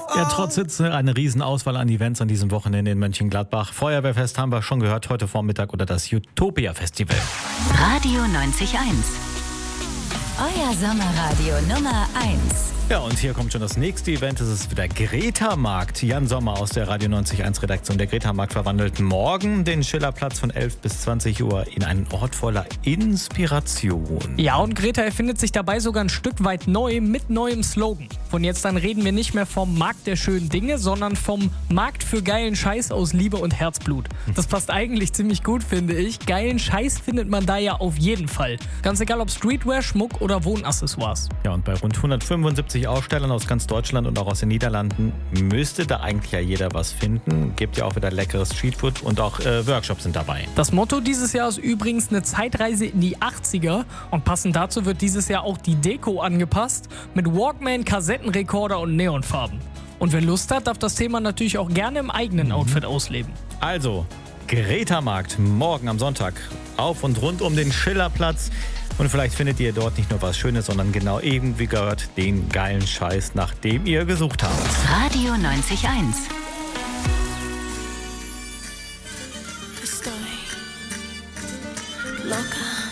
Ja, trotz Hitze eine Riesenauswahl an Events an diesem Wochenende in Mönchengladbach. Feuerwehrfest haben wir schon gehört heute Vormittag oder das Utopia Festival. Radio 90.1. Euer Sommerradio Nummer 1. Ja, und hier kommt schon das nächste Event. Es ist wieder Greta-Markt. Jan Sommer aus der Radio 90.1 Redaktion. Der Greta-Markt verwandelt morgen den Schillerplatz von 11 bis 20 Uhr in einen Ort voller Inspiration. Ja, und Greta erfindet sich dabei sogar ein Stück weit neu mit neuem Slogan. Von jetzt an reden wir nicht mehr vom Markt der schönen Dinge, sondern vom Markt für geilen Scheiß aus Liebe und Herzblut. Das passt eigentlich ziemlich gut, finde ich. Geilen Scheiß findet man da ja auf jeden Fall. Ganz egal ob Streetwear, Schmuck oder Wohnaccessoires. Ja, und bei rund 175 Ausstellern aus ganz Deutschland und auch aus den Niederlanden müsste da eigentlich ja jeder was finden. Gibt ja auch wieder leckeres Streetfood und auch Workshops sind dabei. Das Motto dieses Jahr ist übrigens eine Zeitreise in die 80er und passend dazu wird dieses Jahr auch die Deko angepasst mit Walkman, Kassettenrekorder und Neonfarben. Und wer Lust hat, darf das Thema natürlich auch gerne im eigenen Outfit ausleben. Also, Greta-Markt morgen am Sonntag auf und rund um den Schillerplatz. Und vielleicht findet ihr dort nicht nur was Schönes, sondern genau eben wie gehört den geilen Scheiß, nach dem ihr gesucht habt. Radio 90.1. Estoy loca.